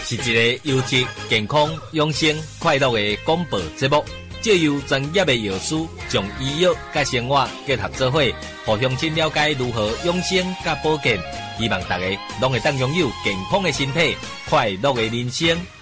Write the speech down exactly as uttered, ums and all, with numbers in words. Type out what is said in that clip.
是一个优质、健康、养生、快乐的广播节目。借由专业的药师，将医药甲生活结合做伙，互乡亲了解如何养生甲保健。希望大家拢会当拥有健康的身体、快乐的人生。